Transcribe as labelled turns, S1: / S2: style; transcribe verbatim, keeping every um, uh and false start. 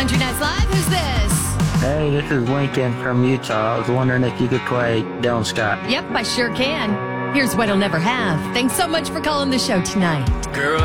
S1: Country Nights Live. Who's this?
S2: Hey, this is Lincoln from Utah. I was wondering if you could play Dylan Scott.
S1: Yep, I sure can. Here's what he'll never have. Thanks so much for calling the show tonight.
S3: Girl,